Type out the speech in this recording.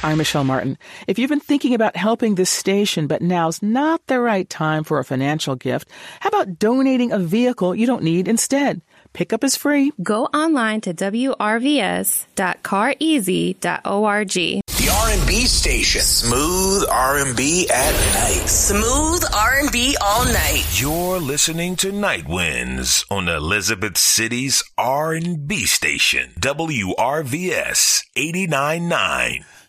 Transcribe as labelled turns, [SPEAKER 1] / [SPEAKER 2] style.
[SPEAKER 1] I'm Michelle Martin. If you've been thinking about helping this station, but now's not the right time for a financial gift, how about donating a vehicle you don't need instead? Pickup is free.
[SPEAKER 2] Go online to wrvs.careasy.org.
[SPEAKER 3] The R&B station. Smooth R&B at night.
[SPEAKER 4] Smooth R&B all night.
[SPEAKER 3] You're listening to Night Winds on Elizabeth City's R&B station, WRVS 89.9.